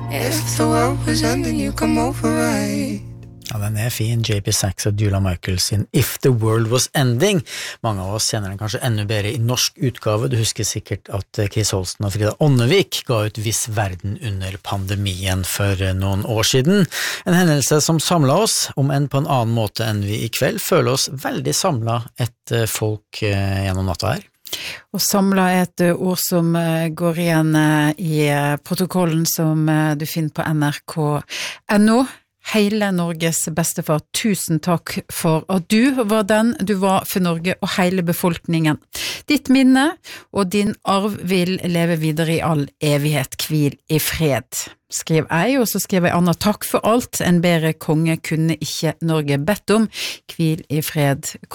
If the world was ending, you come over, right? Ja, den fin, JP Sachs og Dula Michaels sin If the World Was Ending. Mange av oss kjenner den kanskje enda bedre i norsk utgave. Du husker sikkert at Chris Holsten og Frida Ånnevik ga ut Viss verden under pandemien for noen år siden. En hendelse som samlet oss, om enn på en annen måte enn vi i kveld, føler oss veldig samlet et folk gjennom natta her. Og samla et ord som går igjen i protokollen som du finner på NRK.no. Hele Norges bestefar, tusen takk for at du var den du var for Norge og hele befolkningen. Ditt minne og din arv vil leve videre i all evighet. Hvil i fred. Skrev jeg, og så skrev jeg Anna, takk for alt. En bedre konge kunne ikke Norge bedt om. Hvil i fred,